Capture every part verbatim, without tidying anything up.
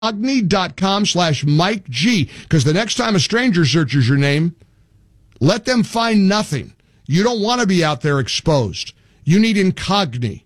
Incogni.com slash Mike G. Because the next time a stranger searches your name, let them find nothing. You don't want to be out there exposed. You need Incogni.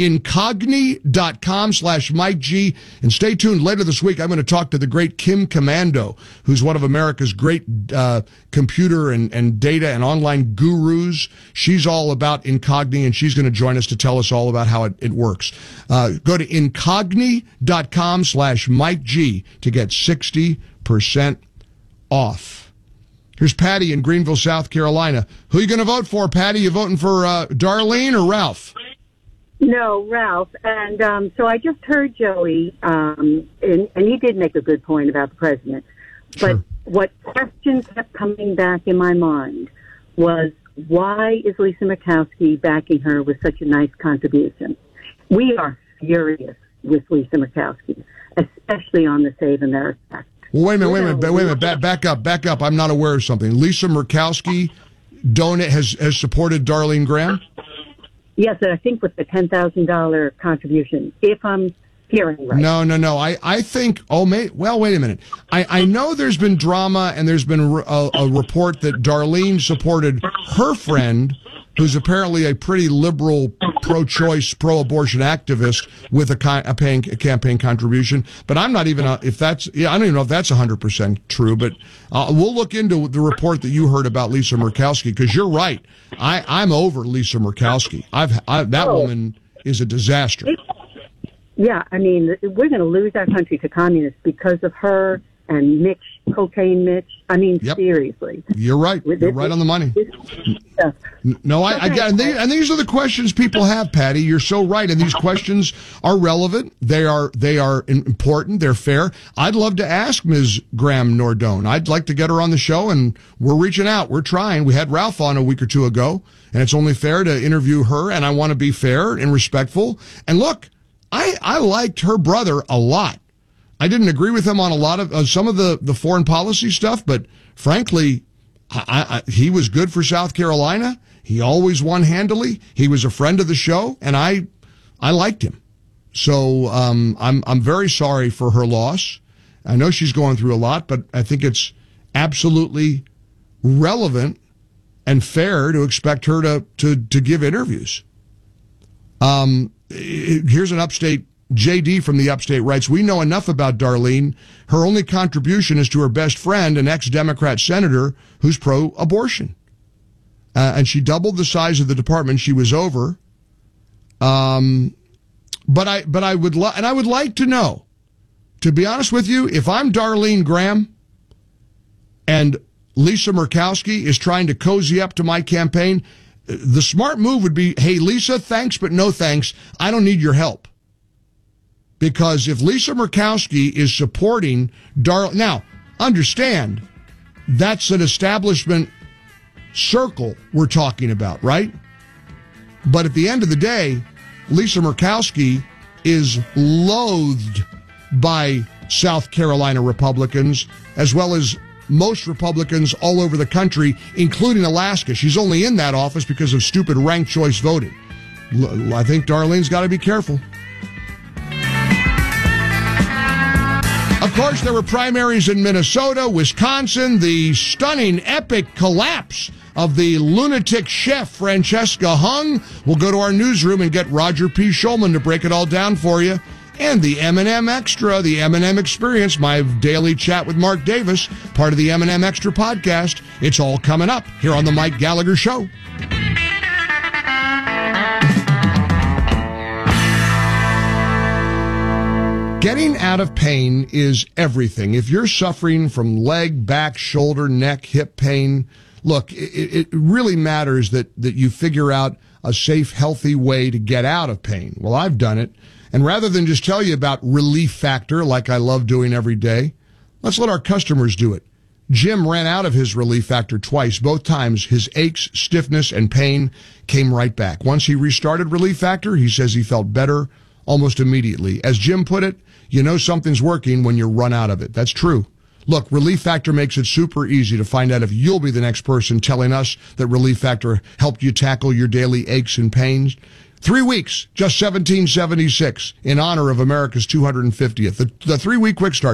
Incogni.com slash Mike G. And stay tuned. Later this week, I'm going to talk to the great Kim Commando, who's one of America's great uh, computer and, and data and online gurus. She's all about Incogni, and she's going to join us to tell us all about how it, it works. Uh, go to Incogni.com slash Mike G to get sixty percent off. Here's Patty in Greenville, South Carolina. Who are you going to vote for, Patty? You voting for uh, Darlene or Ralph? No, Ralph. And um, so I just heard Joey, um, and, and he did make a good point about the president. Sure. But what questions kept coming back in my mind was, why is Lisa Murkowski backing her with such a nice contribution? We are furious with Lisa Murkowski, especially on the Save America Act. Well, wait a minute, wait a minute, wait a minute. Back, back up, back up. I'm not aware of something. Lisa Murkowski donate has, has supported Darlene Graham? Yes, I think with the ten thousand dollars contribution, if I'm hearing right. No, no, no. I, I think, oh, may, well, wait a minute. I, I know there's been drama and there's been a, a, a report that Darlene supported her friend, who's apparently a pretty liberal, pro-choice, pro-abortion activist with a, con, a, paying, a campaign contribution. But I'm not even, uh, if that's, yeah, I don't even know if that's one hundred percent true, but uh, we'll look into the report that you heard about Lisa Murkowski, because you're right. I, I'm over Lisa Murkowski. I've, I, that oh. woman is a disaster. Yeah, I mean, we're going to lose our country to communists because of her and Mitch, cocaine Mitch. I mean, yep. seriously. You're right. You're right on the money. No, I, I get, and, they, and these are the questions people have, Patty. You're so right, and these questions are relevant. They are they are important. They're fair. I'd love to ask Miz Graham Nordone. I'd like to get her on the show, and we're reaching out. We're trying. We had Ralph on a week or two ago, and it's only fair to interview her, and I want to be fair and respectful. And look, I, I liked her brother a lot. I didn't agree with him on a lot of uh, some of the, the foreign policy stuff, but frankly, I, I, he was good for South Carolina. He always won handily. He was a friend of the show, and I I liked him. So um, I'm I'm very sorry for her loss. I know she's going through a lot, but I think it's absolutely relevant and fair to expect her to to, to give interviews. Um, here's an upstate. J D from the Upstate writes, we know enough about Darlene. Her only contribution is to her best friend, an ex-Democrat senator who's pro-abortion. Uh, and she doubled the size of the department she was over. Um, but I, but I would, li- and I would like to know, to be honest with you, if I'm Darlene Graham and Lisa Murkowski is trying to cozy up to my campaign, the smart move would be, hey, Lisa, thanks, but no thanks. I don't need your help. Because if Lisa Murkowski is supporting Darlene, now, understand, that's an establishment circle we're talking about, right? But at the end of the day, Lisa Murkowski is loathed by South Carolina Republicans, as well as most Republicans all over the country, including Alaska. She's only in that office because of stupid ranked choice voting. I think Darlene's got to be careful. Of course, there were primaries in Minnesota, Wisconsin, the stunning, epic collapse of the lunatic chef Francesca Hung. We'll go to our newsroom and get Roger P. Schulman to break it all down for you. And the M and M Extra, the M and M Experience, my daily chat with Mark Davis, part of the M and M Extra podcast. It's all coming up here on The Mike Gallagher Show. Getting out of pain is everything. If you're suffering from leg, back, shoulder, neck, hip pain, look, it, it really matters that, that you figure out a safe, healthy way to get out of pain. Well, I've done it. And rather than just tell you about Relief Factor, like I love doing every day, let's let our customers do it. Jim ran out of his Relief Factor twice. Both times, his aches, stiffness, and pain came right back. Once he restarted Relief Factor, he says he felt better almost immediately. As Jim put it, you know something's working when you run out of it. That's true. Look, Relief Factor makes it super easy to find out if you'll be the next person telling us that Relief Factor helped you tackle your daily aches and pains. Three weeks, just seventeen seventy-six, in honor of America's two hundred fiftieth. The, the three-week quick start.